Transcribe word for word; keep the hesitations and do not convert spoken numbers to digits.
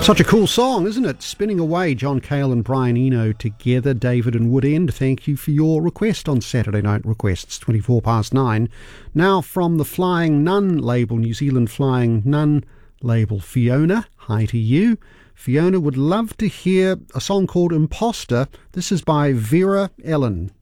Such a cool song, isn't it? Spinning Away, John Cale and Brian Eno together. David and Woodend, thank you for your request on Saturday Night Requests, twenty-four past nine. Now from the Flying Nun label, New Zealand Flying Nun label, Fiona, hi to you. Fiona would love to hear a song called Imposter. This is by Vera Ellen.